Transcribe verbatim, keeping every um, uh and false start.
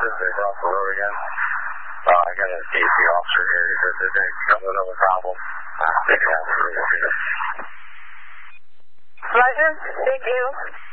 just they cross the road again. Uh, I got a D C officer here. He said that they come with another problem. Uh, they can have it. Pleasure. Thank you.